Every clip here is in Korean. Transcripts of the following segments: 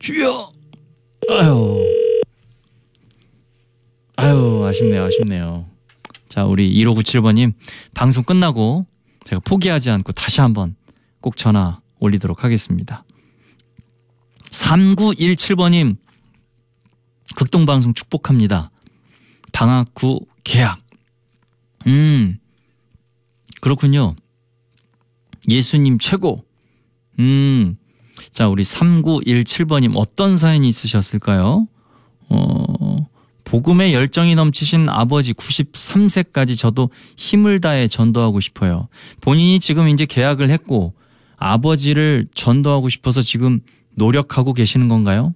주여. 아유, 아쉽네요. 자, 우리 1597번님, 방송 끝나고 제가 포기하지 않고 다시 한번 꼭 전화 올리도록 하겠습니다. 3917번님, 극동방송 축복합니다. 방학 후 개학. 그렇군요. 예수님 최고. 자, 우리 3917번님 어떤 사연이 있으셨을까요? 복음에 열정이 넘치신 아버지 93세까지 저도 힘을 다해 전도하고 싶어요. 본인이 지금 이제 개학을 했고 아버지를 전도하고 싶어서 지금 노력하고 계시는 건가요?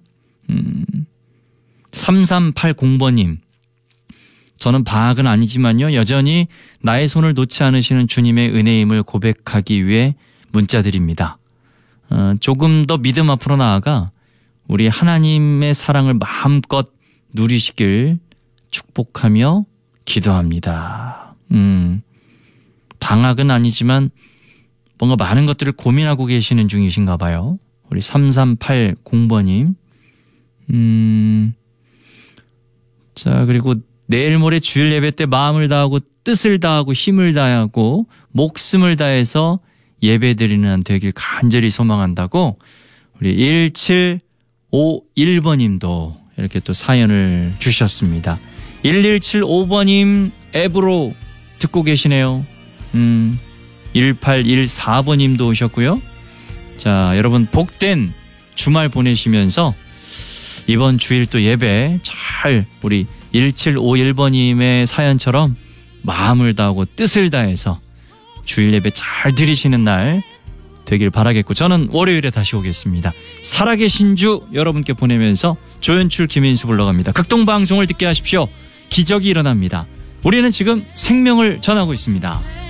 3380번님, 저는 방학은 아니지만요, 여전히 나의 손을 놓지 않으시는 주님의 은혜임을 고백하기 위해 문자드립니다. 조금 더 믿음 앞으로 나아가 우리 하나님의 사랑을 마음껏 누리시길 축복하며 기도합니다. 방학은 아니지만 뭔가 많은 것들을 고민하고 계시는 중이신가 봐요. 우리 3380번님. 자, 그리고 내일 모레 주일 예배 때 마음을 다하고 뜻을 다하고 힘을 다하고 목숨을 다해서 예배드리는 한 되길 간절히 소망한다고 우리 1751번님도 이렇게 또 사연을 주셨습니다. 1175번님 앱으로 듣고 계시네요. 1814번님도 오셨고요. 자, 여러분 복된 주말 보내시면서 이번 주일 또 예배 잘 우리 1751번님의 사연처럼 마음을 다하고 뜻을 다해서 주일 예배 잘 드리시는 날 되길 바라겠고, 저는 월요일에 다시 오겠습니다. 살아계신 주 여러분께 보내면서 조연출 김인수 불러갑니다. 극동방송을 듣게 하십시오. 기적이 일어납니다. 우리는 지금 생명을 전하고 있습니다.